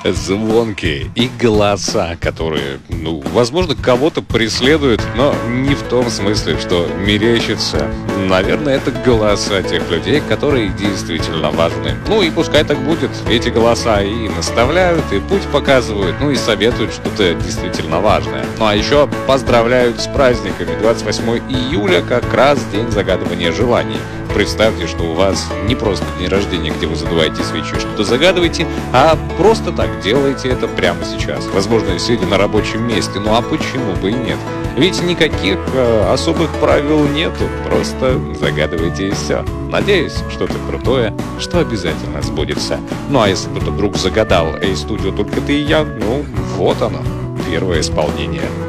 звонки и голоса, которые, возможно, кого-то преследуют, но не в том смысле, что мерещится. Наверное, это голоса тех людей, которые действительно важны. И пускай так будет. Эти голоса и наставляют, и путь показывают, и советуют что-то действительно важное. А еще поздравляют с праздниками. 28 июля как раз день загадывания желаний. Представьте, что у вас не просто день рождения, где вы задуваете свечи, что-то загадываете, а просто так делаете это прямо сейчас. Возможно, сидя на рабочем месте. А почему бы и нет? Ведь никаких особых правил нету. Просто загадывайте и все. Надеюсь, что-то крутое, что обязательно сбудется. А если кто-то вдруг загадал: «Эй, студио, только ты и я», вот оно, первое исполнение.